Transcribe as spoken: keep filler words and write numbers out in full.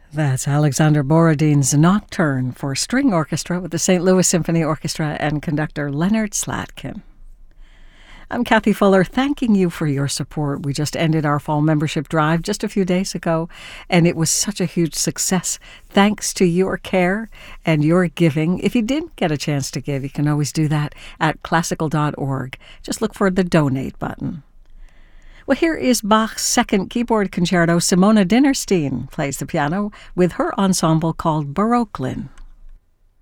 That's Alexander Borodin's Nocturne for String Orchestra with the Saint Louis Symphony Orchestra and conductor Leonard Slatkin. I'm Kathy Fuller, thanking you for your support. We just ended our fall membership drive just a few days ago, and it was such a huge success thanks to your care and your giving. If you didn't get a chance to give, you can always do that at classical dot org. Just look for the donate button. Well, here is Bach's second keyboard concerto. Simona Dinnerstein plays the piano with her ensemble called Baroquelin.